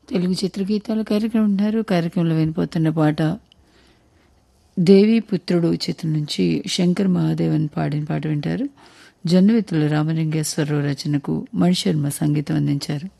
తెలుగు చిత్రగీతాల కార్యక్రమం ఉన్నారు. కార్యక్రమంలో వినిపోతున్న పాట 'దేవీ పుత్రుడు' చిత్రం నుంచి శంకర్ మహాదేవన్ పాడిన పాట వింటారు. జొన్నవిత్తుల రామలింగేశ్వరరావు రచనకు మణిశర్మ సంగీతం అందించారు.